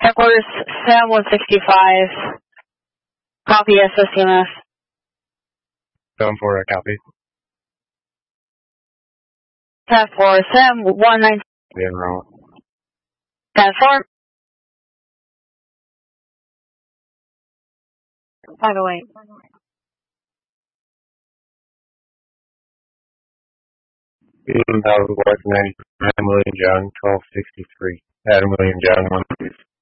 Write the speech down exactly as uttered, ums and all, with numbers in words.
Headquarters Sam one sixty-five. Copy S S C M S. Seven four, a copy. ten four, Sam one nine. Yeah, wrong. ten four. five oh eight. fifteen thousand West ninety-nine William John, twelve sixty-three. Adam William John, one, please.